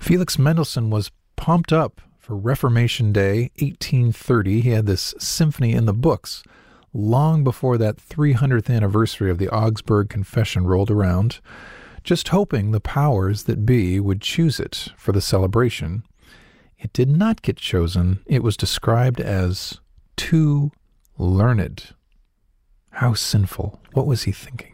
Felix Mendelssohn was pumped up for Reformation Day, 1830. He had this symphony in the books long before that 300th anniversary of the Augsburg Confession rolled around, just hoping the powers that be would choose it for the celebration. It did not get chosen. It was described as too learned. How sinful. What was he thinking?